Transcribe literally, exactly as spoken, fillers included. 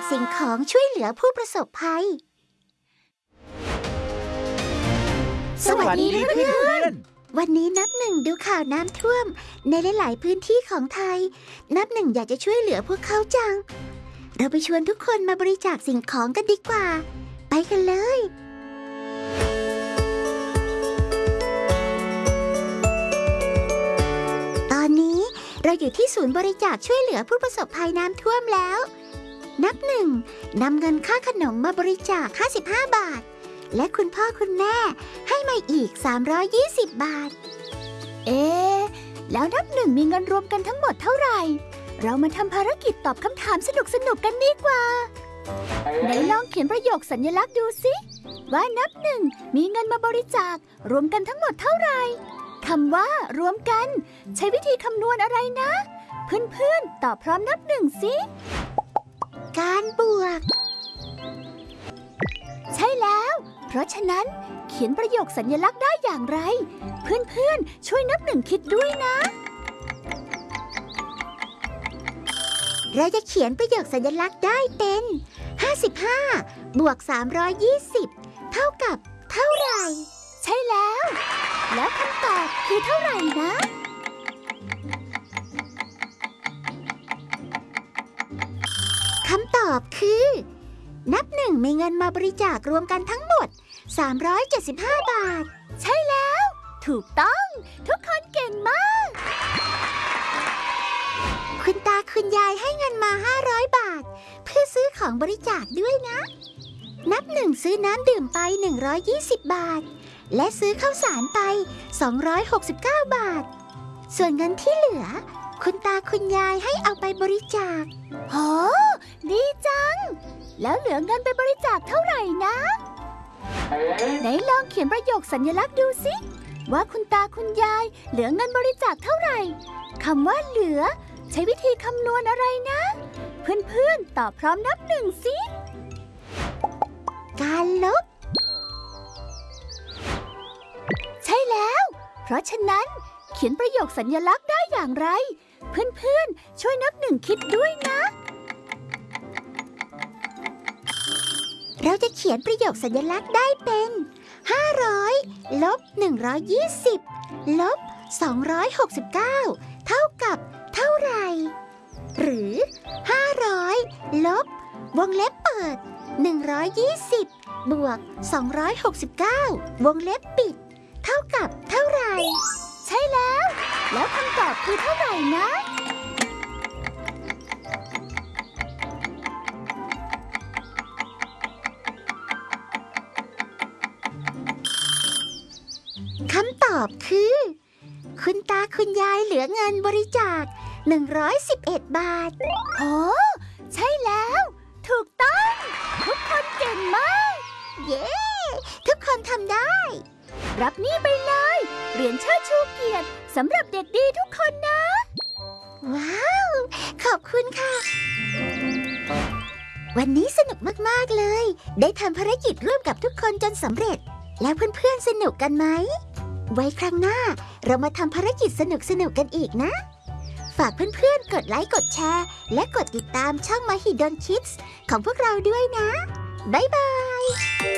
สิ่งของช่วยเหลือผู้ประสบภัยสวัสดีเพื่อนๆวันนี้นับหนึ่งดูข่าวน้ำท่วมในหลายๆพื้นที่ของไทยนับหนึ่งอยากจะช่วยเหลือพวกเขาจังเราไปชวนทุกคนมาบริจาคสิ่งของกันดีกว่าไปกันเลยตอนนี้เราอยู่ที่ศูนย์บริจาคช่วยเหลือผู้ประสบภัยน้ำท่วมแล้วนับหนึ่งนำเงินค่าขนมมาบริจาคห้าสิบห้าบาทและคุณพ่อคุณแม่ให้มาอีกสามร้อยยี่สิบบาทเอ๊ะแล้วนับหนึ่งมีเงินรวมกันทั้งหมดเท่าไหร่เรามาทำภารกิจตอบคำถามสนุกๆกันดีกว่าไหนลองเขียนประโยคสัญลักษณ์ดูสิว่านับหนึ่งมีเงินมาบริจาครวมกันทั้งหมดเท่าไหร่คำว่ารวมกันใช้วิธีคำนวณอะไรนะเพื่อนๆตอบพร้อมนับหนึ่งสิการบวกใช่แล้วเพราะฉะนั้นเขียนประโยคสัญลักษณ์ได้อย่างไรเพื่อนๆช่วยนับหนึ่งคิดด้วยนะเราจะเขียนประโยคสัญลักษณ์ได้เป็นห้าสิบห้าบวกสามร้อยยี่สิบเท่ากับเท่าไหร่ใช่แล้วแล้วคำตอบคือเท่าไหร่นะคำตอบคือนับหนึ่งมีเงินมาบริจาครวมกันทั้งหมดสามร้อยเจ็ดสิบห้าบาทใช่แล้วถูกต้องทุกคนเก่งมากคุณตาคุณยายให้เงินมาห้าร้อยบาทเพื่อซื้อของบริจาคด้วยนะนับหนึ่งซื้อน้ำดื่มไปหนึ่งร้อยยี่สิบบาทและซื้อข้าวสารไปสองร้อยหกสิบเก้าบาทส่วนเงินที่เหลือคุณตาคุณยายให้เอาไปบริจาคโหดีจังแล้วเหลือเงินไปบริจาคเท่าไหร่นะไหนลองเขียนประโยคสัญลักษณ์ดูสิว่าคุณตาคุณยายเหลือเงินบริจาคเท่าไหร่คำว่าเหลือใช้วิธีคำนวณอะไรนะเพื่อนๆตอบพร้อมนับหนึ่งสิการลบใช่แล้วเพราะฉะนั้นเขียนประโยคสัญลักษณ์ได้อย่างไรเพื่อนๆช่วยนับหนึ่งคิดด้วยนะเราจะเขียนประโยคสัญลักษณ์ได้เป็นห้าร้อยลบหนึ่งร้อยยี่สิบลบสองร้อยหกสิบเก้าเท่ากับเท่าไหร่หรือห้าร้อยลบวงเล็บเปิดหนึ่งร้อยยี่สิบบวกสองร้อยหกสิบเก้าวงเล็บปิดเท่ากับเท่าไหร่ใช่แล้วแล้วคำตอบคือเท่าไหร่นะคำตอบคือคุณตาคุณยายเหลือเงินบริจาคหนึ่งร้อยสิบเอ็ดบาทโอ้ใช่แล้วถูกต้องทุกคนเก่งมากเย้ทุกคนทำได้รับนี่ไปเลยเหรียญเชิดชูเกียรติสำหรับเด็กดีทุกคนนะว้าวขอบคุณค่ะวันนี้สนุกมากๆเลยได้ทำภารกิจร่วมกับทุกคนจนสำเร็จแล้วเพื่อนๆสนุกกันไหมไว้ครั้งหน้าเรามาทำภารกิจสนุกๆกันอีกนะฝากเพื่อนๆกดไลค์กดแชร์และกดติดตามช่อง Mahidol Kids ของพวกเราด้วยนะบ๊ายบาย